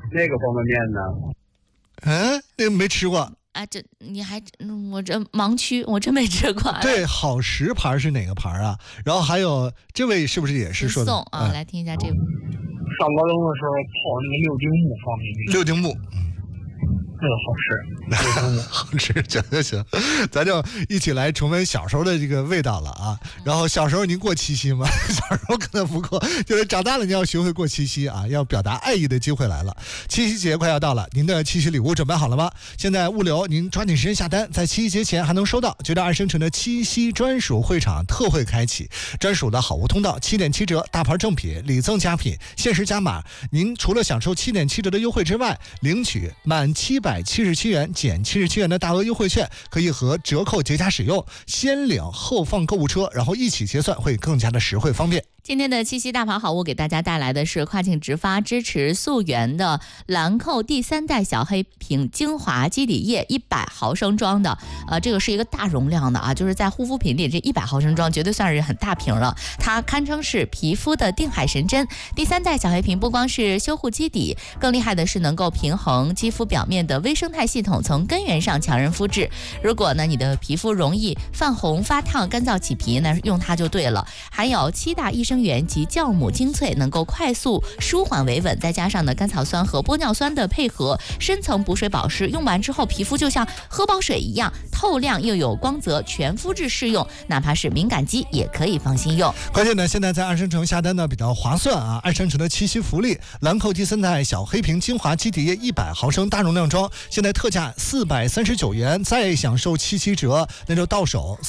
那个方便面呢？ 那个没吃过。 这你还我这盲区，我真没吃过。 对，好食牌是哪个牌啊？然后还有这位是不是也是说的？ 来听一下这个。 上高中的时候泡那个六丁目方便面。 六丁目， 那个好吃， 好吃，行，咱就一起来重温小时候的这个味道了啊。然后小时候您过七夕吗？小时候可能不过，就是长大了你要学会过七夕啊，要表达爱意的机会来了。七夕节快要到了，您的七夕礼物准备好了吗？现在物流您抓紧时间下单，在七夕节前还能收到。觉得爱生城的七夕专属会场特惠开启，专属的好物通道，7.7折，大牌正品、礼赠佳品，限时加码。您除了享受7.7折的优惠之外，领取满777元减77元的大额优惠券，可以和折扣叠加使用，先领后放购物车，然后一起结算会更加的实惠方便。 今天的七夕大牌好物给大家带来的是跨境直发支持溯源的兰蔻第3代小黑瓶精华基底液100毫升装的，这个是一个大容量的啊，就是在护肤品里这100毫升装绝对算是很大瓶了，它堪称是皮肤的定海神针。第3代小黑瓶不光是修护基底，更厉害的是能够平衡肌肤表面的微生态系统，从根源上强韧肤质。如果呢你的皮肤容易泛红、发烫、干燥起皮，那用它就对了。含有7大益生元及酵母精粹，能够快速舒缓维稳，再加上呢甘草酸和玻尿酸的配合，深层补水保湿，用完之后皮肤就像喝饱水一样透亮又有光泽，全肤质适用，哪怕是敏感肌也可以放心用。 关键呢，现在在爱生城下单呢比较划算啊！爱生城的七夕福利，兰蔻第3代小黑瓶精华基底液100毫升大容量装，现在特价439元，再享受7折，那就到手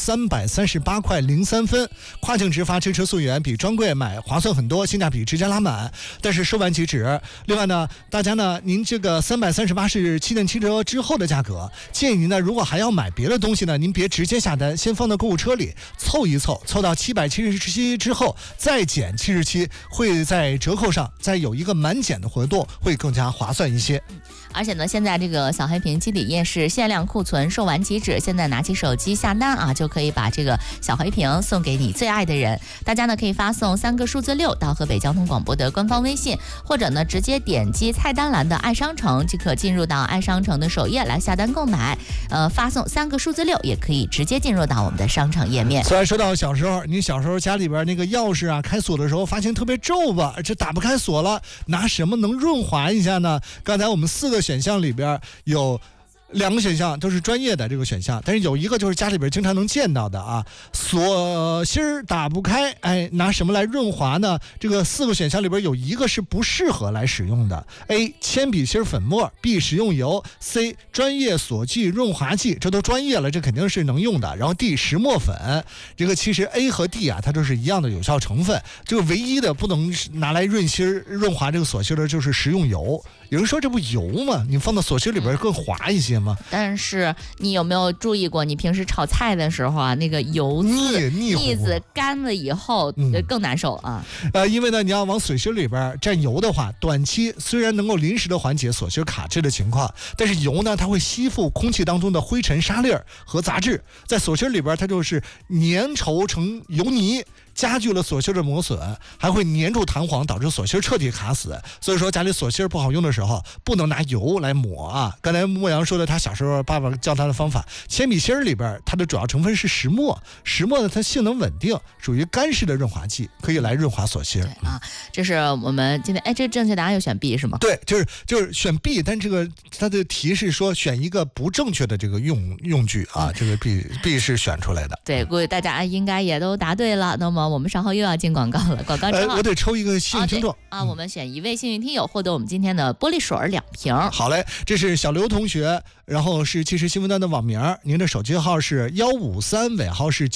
338块03分。跨境直发支持溯源，比专柜买划算很多，性价比直接拉满，但是收完即止。另外呢，大家呢，您这个338是7.7折之后的价格，建议您呢，如果还要买别的东西呢，您别直接下单，先放到购物车里凑一凑，凑到777之后再减77，会在折扣上再有一个满减的活动，会更加划算一些。 而且呢，现在这个小黑瓶基底液是限量库存，售完即止。现在拿起手机下单啊，就可以把这个小黑瓶送给你最爱的人。大家呢可以发送3个数字6到河北交通广播的官方微信，或者呢直接点击菜单栏的爱商城，即可进入到爱商城的首页来下单购买。发送3个数字6也可以直接进入到我们的商城页面。 虽然说到小时候，你小时候家里边那个钥匙啊开锁的时候发现特别皱吧，这打不开锁了，拿什么能润滑一下呢？刚才我们4个选项里边有2个选项都是专业的这个选项，但是有一个就是家里边经常能见到的啊，锁芯儿打不开，拿什么来润滑呢？这个4个选项里边有一个是不适合来使用的。A. 铅笔芯粉末， B. 食用油， C. 专业锁剂润滑剂，这都专业了，这肯定是能用的。然后 D. 石墨粉，这个其实 A 和 D 啊，它都是一样的有效成分，这个唯一的不能拿来润滑这个锁芯的就是食用油。有人说这不油吗？你放到锁芯里边更滑一些吗？ 但是你有没有注意过，你平时炒菜的时候啊，那个油腻子干了以后更难受啊。 因为呢，你要往锁芯里边蘸油的话，短期虽然能够临时的缓解锁芯卡滞的情况，但是油呢，它会吸附空气当中的灰尘、沙粒和杂质，在锁芯里边它就是粘稠成油泥，加剧了锁芯的磨损，还会粘住弹簧，导致锁芯彻底卡死。所以说家里锁芯不好用的时候，不能拿油来抹啊。刚才莫阳说的，他小时候爸爸教他的方法，铅笔芯里边它的主要成分是石墨，石墨呢它性能稳定，属于干式的润滑剂，可以来润滑锁芯。 对啊，这是我们今天这正确答案要选 B 是吗？ 对，就是选 B， 但这个它的题是说选一个不正确的这个用具啊，这个 B 是选出来的。 对，估计大家应该也都答对了。那么我们稍后又要进广告了，广告之后我得抽一个幸运听众我们选一位幸运听友，获得我们今天的玻璃水2瓶。 好嘞，这是小刘同学，然后是即时新闻端的网名，您的手机号是153尾号是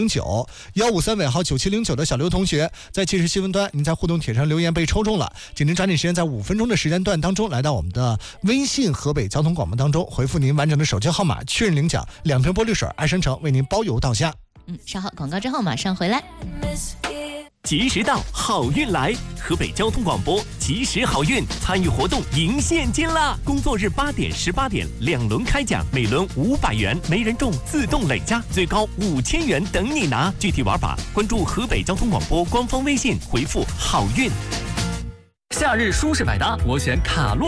9709，153尾号9709的小刘同学，在即时新闻端您在互动帖上留言被抽中了，请您抓紧时间在5分钟的时间段当中来到我们的微信河北交通广播当中，回复您完整的手机号码确认领奖，2瓶玻璃水，爱生城为您包邮到家。 稍后广告之后马上回来。 及时到，好运来！河北交通广播及时好运参与活动赢现金啦！工作日8点、18点2轮开奖，每轮500元，没人中自动累加，最高5000元等你拿。具体玩法关注河北交通广播官方微信，回复好运。 夏日舒适百搭，我选卡洛。